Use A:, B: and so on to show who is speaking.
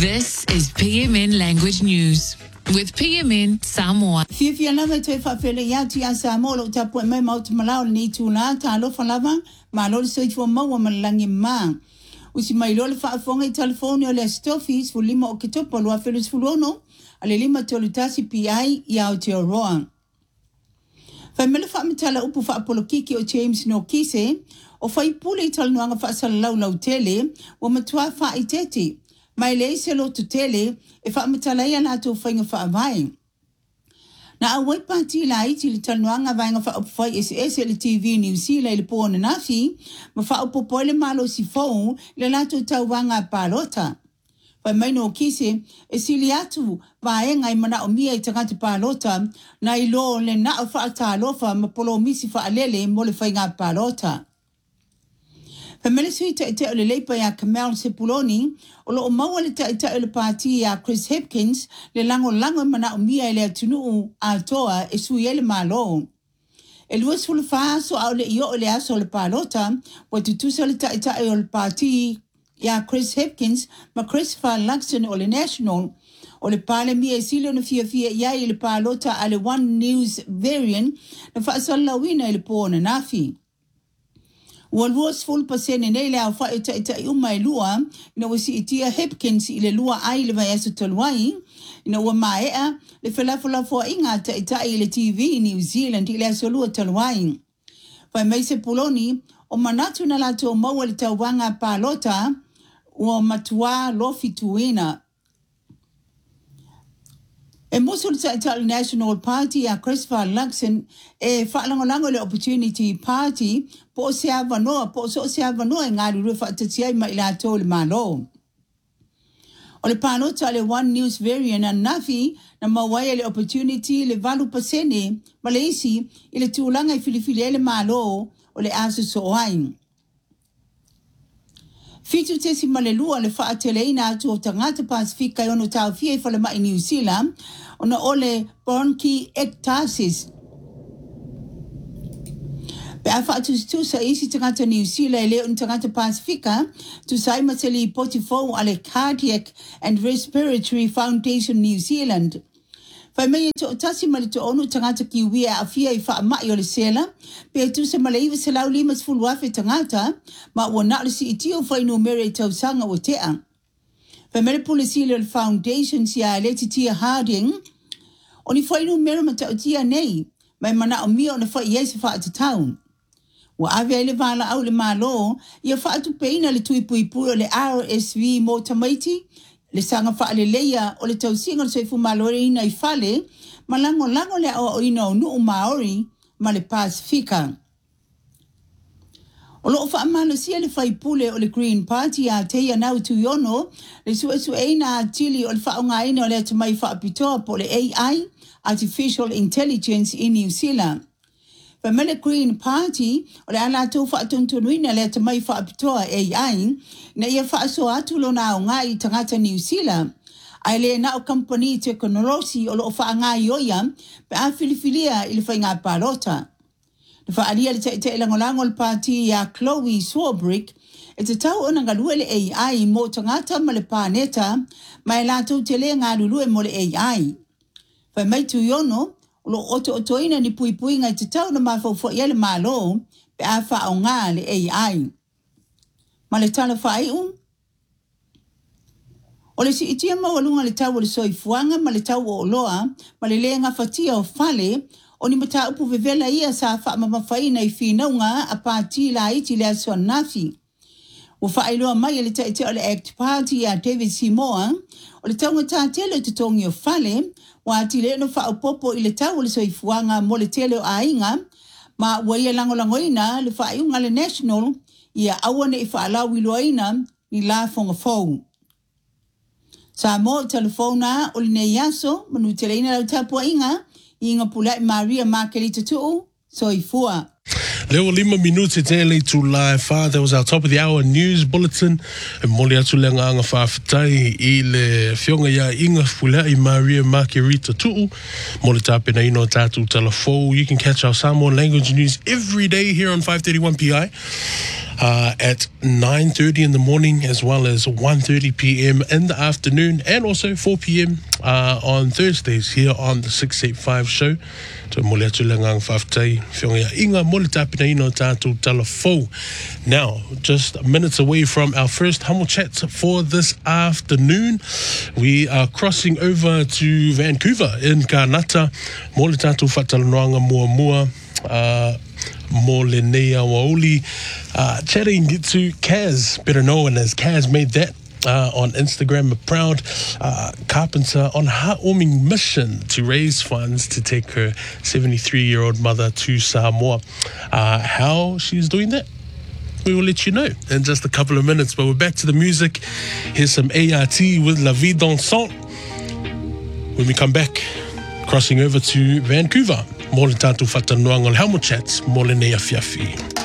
A: This is PMN Language News with PMN Samoa.
B: Fifia lava te whawhele ia ti a Samoa lo tapu e mai mauti malao ni tūna ta alofa lava ma lori soitu wa maua malangi maa. Usi mai lole whaafonga I telefoni o le stofis fu lima o kitopa lua whelus fulono a le lima tolutasi PI I Aotearoa. Whaimele whaamitala upu whaapolokiki o James Nokise o whaipule I talanuanga whaasalalau lau tele wa matua whaitete. Mai le se lo tutele e whaamitala ia nato whainga whaavai. Na awai pati la iti le tanuanga vainga whaapwhai SS le TV New Zealand le pōna nafi, ma whaapopo le malo si fau le nato tauwanga palota. Wai maino o kise e sili atu vaenga I mana o mia I tangata palota na I lo le na o whaatalofa ma polo misi whaalele mo le whainga palota. Pemele sui te o le leipa ya Kamel Sepuloni, o lo o maua le te o le pāti ya Chris Hipkins, le lango mana o mia le atunu a toa e sui ele malo. E luas fulu whaaso au le io o le aso le palota, wa tutusa le te o le pāti ya Chris Hipkins, ma Christopher Luxon o le National, o le pale mia e sili o na fia ia I le palota a le One News variant, na whaasala wina I le pōna nafi. Walwas full pasene nei le au whae ta uma lua, ina wasi itia Hipkins I le lua ai le vai aso tolwai, ina ua maea le whalafo inga ta I le TV New Zealand I le aso lua tolwai. Wai mai se puloni, o manatu na lato o maua le tauwanga palota, o matua lofi tuina. E musul sa Italian National Party a Christopher Luxon e whaalangolango le Opportunity Party po se avanoa, po so se avanoa e ngāri rua whaatatia I mai la tō le malo. O le pānota le One News variant a nafi na mawai le Opportunity le valu pasene ma le isi I le tūlanga I filifili le malo o le aso soain. Fitu tesi malelua le whaateleina atu o tangata Pasifika I ono tau fia I whalama I New Zealand, ona ole bronchiectasis. Pe a whaatustusa isi tangata New Zealand leo ni tangata Pasifika, tu saima teli potifo ale Cardiac and Respiratory Foundation New Zealand. Whai mei to tasi mali to onu tangata ki wia a fia I wha mai o le sela, pe tu se malaiva se lau limas fuluafe tangata, ma ua na le si itio whai no mere tau sanga o tea. Whai mele polisi le foundation si a leti tia Harding, o ni whai no mere ma tau tia nei, mai mana o mia o na whai iei se wha ata taun. Wa ave ele wala au le malo, ia wha atu peina le tui pui pui o le RSV mo tamaiti, le sanga whaale leia o le tausinga le soifu malore ina I whale, ma lango le o ina o nuu Maori ma le Pasifika. O loo wha amalo sia le whaipule o le Green Party a teia nau tuiono, le suesu eina a tili o le whaonga ina o le atamai whaapitoa po le AI, Artificial Intelligence in New Zealand. Pemele Green Party, o le ala tau whaatuntunuina le atamai whaapitoa AI, na ia whaaso atu lo na o ngai tangata New Zealand. Ai le na o company teknolosi o lo whaangai oia, pe a filifilia I le whainga palota. Le whaaria le te langolango le party ya Chloe Swarbrick, e te tau o ngalue le AI mo tangata ma le pāneta, mai la tau te le ngalulue mo le AI. Whai mai tu yono, o lo otoina ni pui ngai te tau na mawhau ia le malo, pe a wha o ngā le AI. Ma le tala whai o le si itia mawalunga le tau o le soifuanga, ma le tau o loa, ma le lenga whatia o whale, o ni mata upu vevela ia sa wha mamawhaina I whinaunga a pāti la iti le asua nafi. O whaailoa mai le taite o le ACT Party a David Seymour, o le taunga tātele te tongi o whale, wa ati le no whaapopo I le tau o le soifuanga mo le tele o ainga, ma ua ia langolangoina le whaaiunga le National, ia awane I whaalau iloaina ni la fonga fau. Sa mo telefona o le nei aso, manu teleina lau tapua inga, I inga pulai Maria Markelita tuu, soifua.
C: Leo 5 minutes tele to live. That was our top of the hour news bulletin. E mole atu le nganga whawhitai I le whionga ia inga fula I Maria Margarita Tu'u. Mole tape na ino tatu telefo. You can catch our Samoan language news every day here on 531 PI. At 9:30 in the morning, as well as 1:30 p.m. in the afternoon, and also 4 p.m. On Thursdays here on the 685 show. So mole atu le ngang whawhitai whionga ia inga mole tape na ino tatu telefo. Now, just minutes away from our first Humble Chat for this afternoon, we are crossing over to Vancouver in Kanata. Mole tatu whatalanoanga mua. Molenea Waoli, chatting to Kaz, better known as Kaz Made That on Instagram, a proud carpenter on a heartwarming mission to raise funds to take her 73-year-old mother to Samoa. How she's doing that, we will let you know in just a couple of minutes. But we're back to the music. Here's some ART with La Vie Dansante. When we come back, crossing over to Vancouver. Mole tatu whatanoanga le Humble Chats, mole nei a fiafi.